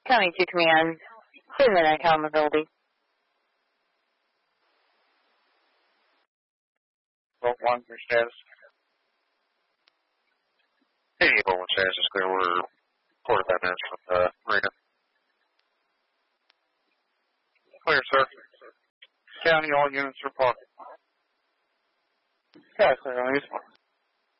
County 2 Command, send the accountability. Bolt 1, your status. Hey, Bolt 1 status is clear. We're 45 minutes from the marina. Clear, sir. County, all units report. Yeah, clear,